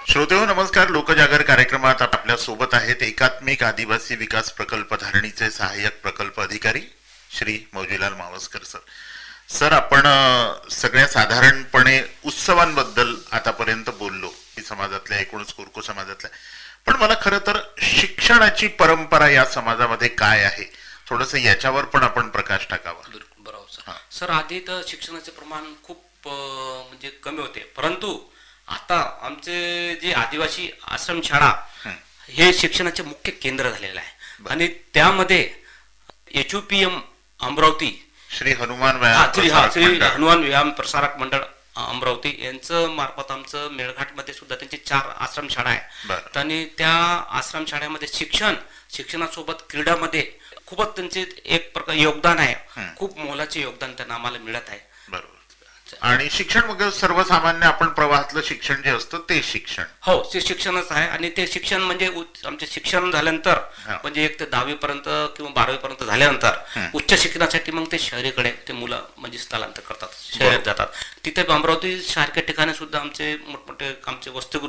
श्रोतेहो नमस्कार. लोकजागर कार्यक्रमात आपल्या सोबत आहेत एकात्मिक आदिवासी विकास प्रकल्प धारणीचे सहाय्यक प्रकल्प अधिकारी श्री मौजीलाल मावस्कर सर. सर, आपण सगळ्या साधारणपणे उत्सवांबद्दल आतापर्यंत बोललो की समाजातल्या, एकूणच कोरको समाजातल्या, पण मला खरं तर शिक्षणाची परंपरा या समाजामध्ये काय आहे थोडस याच्यावर पण आपण प्रकाश टाकावा. बरोबर सर. सर, आधी तर शिक्षणाचे प्रमाण खूप म्हणजे कमी होते, परंतु आता आमचे जे आदिवासी आश्रमशाळा हे शिक्षणाचे मुख्य केंद्र झालेलं आहे आणि त्यामध्ये HUPM अमरावती, श्री हनुमान श्री हनुमान व्यायाम प्रसारक मंडळ अमरावती यांचं मार्फत आमचं मेळघाटमध्ये सुद्धा त्यांची 4 आश्रमशाळा आहे आणि त्या आश्रमशाळेमध्ये शिक्षणासोबत क्रीडामध्ये खूपच त्यांचे एक प्रकार योगदान आहे. खूप मोलाचे योगदान त्यांना आम्हाला मिळत आहे. बरोबर. आणि शिक्षण मग सर्वसामान्य आपण प्रवाहातलं शिक्षण जे असतं ते शिक्षण, हो, ते शिक्षणच आहे. आणि ते शिक्षण म्हणजे आमचे शिक्षण झाल्यानंतर म्हणजे 1 ते 10वी पर्यंत किंवा 12वी पर्यंत झाल्यानंतर उच्च शिक्षणासाठी मग ते शहरीकडे ते मुलं म्हणजे स्थलांतर करतात, शहरात जातात. तिथे अमरावती सारख्या ठिकाणी सुद्धा आमचे मोठमोठे आमचे वसतिगृह